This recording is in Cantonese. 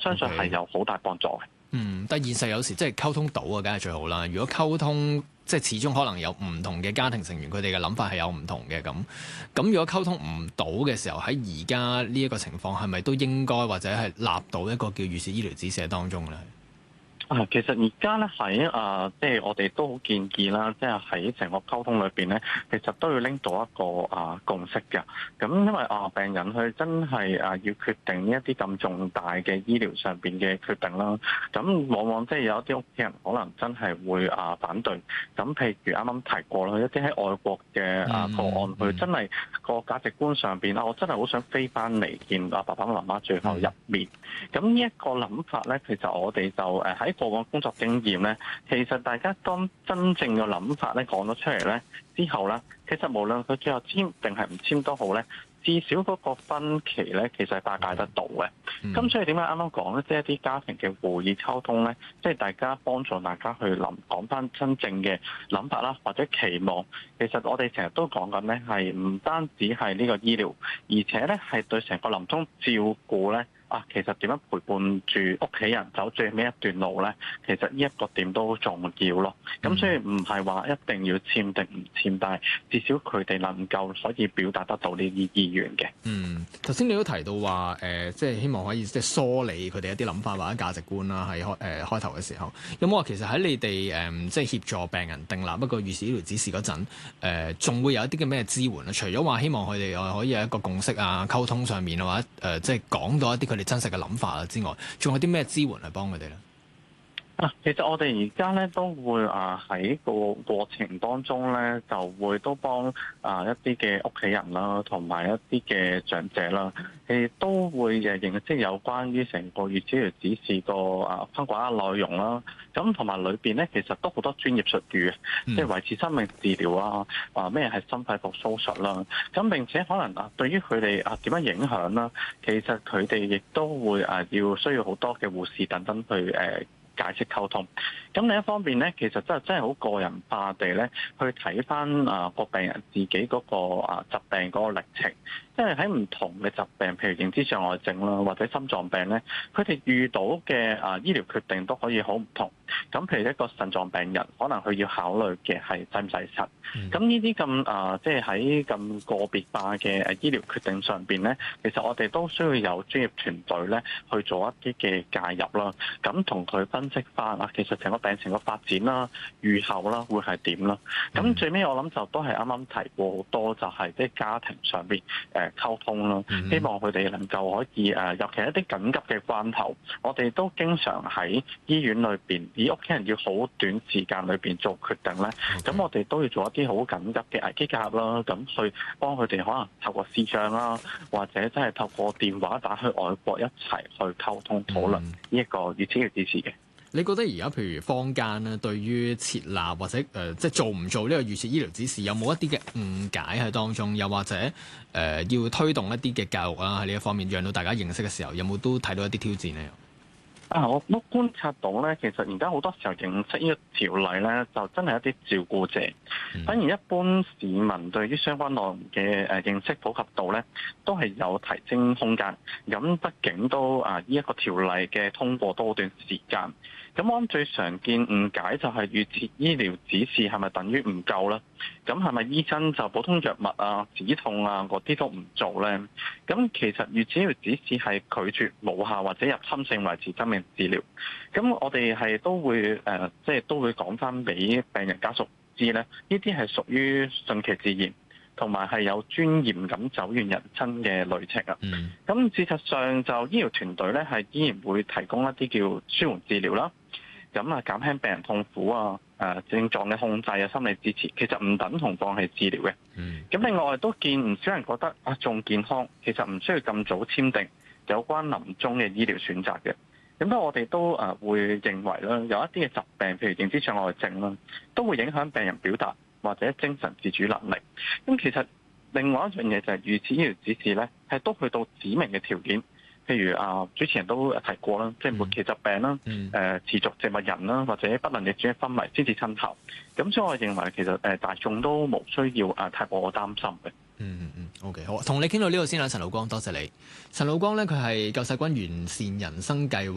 相信係有好大幫助嘅。 但係現實有時即係溝通到啊，梗係最好啦。如果溝通即係始終可能有唔同嘅家庭成員，佢哋嘅諗法係有唔同嘅咁。如果溝通唔到嘅時候，喺而家呢一個情況係咪都應該或者係立到一個叫預設醫療指示當中咧？ 其實而家咧喺即係我哋都好建議啦，即係喺成個溝通裏邊咧，其實都要拎到一個共識嘅。咁因為病人佢真係要決定呢一啲咁重大嘅醫療上邊嘅決定啦。咁往往即係有一啲屋企人可能真係會反對。咁譬如啱啱提過啦，一啲喺外國嘅個案，佢真係個價值觀上邊我真係好想飛翻嚟見爸爸媽媽最後入面。咁呢一個諗法咧，其實我哋就喺過往工作經驗咧，其實大家當真正嘅諗法咧講咗出嚟咧之後咧，其實無論佢最後簽定係唔簽都好咧，至少嗰個分歧咧其實係化解得到嘅。咁所以點解啱啱講咧，即係一啲家庭嘅會議溝通咧，即係大家幫助大家去講翻真正嘅諗法啦，或者期望。其實我哋成日都講緊咧，係唔單止係呢個醫療，而且咧係對成個臨終照顧咧。其實點樣陪伴住屋企人走最尾一段路咧？其實呢一個點都重要咯。咁所以唔係話一定要簽定唔簽，但係至少佢哋能夠可以表達得到呢啲意願嘅。 頭先你都提到話即係希望可以即係梳理佢哋一啲諗法或者價值觀啦。喺開頭嘅時候，有冇話其實喺你哋即係協助病人訂立一個預設醫療指示嗰陣，仲會有一啲嘅咩支援咧？除咗話希望佢哋可以有一個共識溝通上面或者即係講到一啲佢哋真實嘅諗法之外，仲有啲咩支援嚟幫佢哋咧？ 其實我哋而家咧都會喺個過程當中咧，就會都幫一啲嘅屋企人啦，同埋一啲嘅長者啦，都會認識有關於成個預設醫療指示個框架嘅內容啦。咁同埋裏邊咧，其實都好多專業術語嘅，即係維持生命治療咩係心肺復甦術啦。咁並且可能對於佢哋點樣影響啦，其實佢哋亦都會要需要好多嘅護士等等去解釋溝通。咁另一方面咧，其實真係好個人化地咧，去睇翻個病人自己嗰個疾病嗰個歷程。因為喺唔同嘅疾病，譬如認知障礙症啦，或者心臟病咧，佢哋遇到嘅醫療決定都可以好唔同。咁譬如一個腎臟病人，可能佢要考慮嘅係使唔使腎。咁呢啲咁即係喺咁個別化嘅醫療決定上邊咧，其實我哋都需要有專業團隊咧去做一啲嘅介入啦。咁同佢分析翻其實成個病情嘅發展啦、預後啦，會係點啦。咁最尾我諗就都係啱啱提過好多，就係即係家庭上邊溝通啦。希望佢哋能夠可以尤其一啲緊急嘅關頭，我哋都經常喺醫院裏邊，而屋企人要好短時間裏邊做決定咧。咁我哋都要做一啲好緊急嘅危機介入啦，咁去幫佢哋可能透過視像啦，或者真係透過電話打去外國一齊去溝通討論呢一個預設嘅指示嘅。 你覺得而家譬如坊間咧，對於設立或者即係做唔做呢個預設醫療指示，有冇一啲嘅誤解喺當中？又或者要推動一啲嘅教育啦，喺呢一方面，讓到大家認識嘅時候，有冇都睇到一啲挑戰咧？ 我都觀察到咧，其實而家好多時候認識呢個條例咧，就真係一啲照顧者。反而一般市民對於相關內容嘅認識普及度咧，都係有提升空間。咁畢竟都呢一個條例嘅通過多段時間。咁我諗最常見誤解就係預設醫療指示係咪等於唔夠咧？咁係咪醫生就普通藥物止痛嗰啲都唔做咧？咁其實預設醫療指示係拒絕無效或者入侵性維持生命治療。咁我哋係都會即係都會講翻俾病人家屬知咧，呢啲係屬於順其自然，同埋係有尊嚴咁走完人生嘅旅程啊。咁事實上就醫療團隊咧係依然會提供一啲叫舒緩治療啦。咁減輕病人痛苦症狀嘅控制心理支持，其實唔等同放棄治療嘅。咁另外我哋都見唔少人覺得仲健康，其實唔需要咁早簽訂有關臨終嘅醫療選擇嘅。咁所以我哋都會認為啦，有一啲嘅疾病，譬如認知障礙症啦，都會影響病人表達或者精神自主能力。咁其實另外一樣嘢就係預設醫療指示咧，係都去到指明嘅條件。譬如主持人都提過啦，即係末期疾病啦，持續植物人啦，或者不能逆轉昏迷先至生效。咁所以我認為其實大眾都無需要太過擔心嘅。 OK， 好，同你傾到呢度先啦，陳老光，多謝你。陳老光咧，佢係救世軍完善人生計劃